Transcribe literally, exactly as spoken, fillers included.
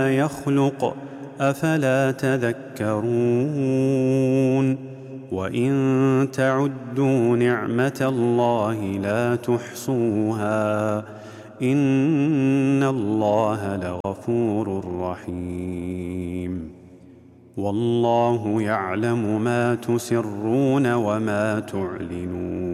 يخلق أفلا تذكرون وإن تعدوا نعمة الله لا تحصوها إن الله لغفور رحيم والله يعلم ما تسرون وما تعلنون